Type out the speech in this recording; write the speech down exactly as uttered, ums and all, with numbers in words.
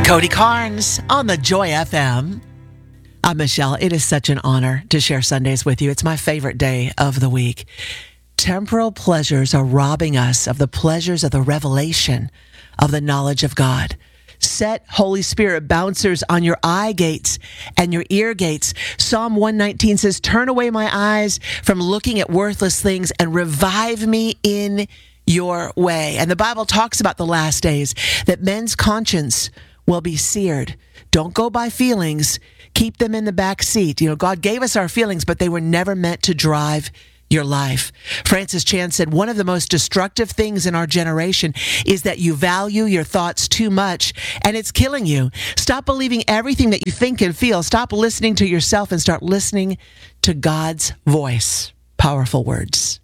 Cody Carnes on the Joy F M. I'm Michelle. It is such an honor to share Sundays with you. It's my favorite day of the week. Temporal pleasures are robbing us of the pleasures of the revelation of the knowledge of God. Set Holy Spirit bouncers on your eye gates and your ear gates. Psalm one nineteen says, turn away my eyes from looking at worthless things and revive me in your way. And the Bible talks about the last days, that men's conscience will be seared. Don't go by feelings. Keep them in the back seat. You know, God gave us our feelings, but they were never meant to drive your life. Francis Chan said, one of the most destructive things in our generation is that you value your thoughts too much, and it's killing you. Stop believing everything that you think and feel. Stop listening to yourself and start listening to God's voice. Powerful words.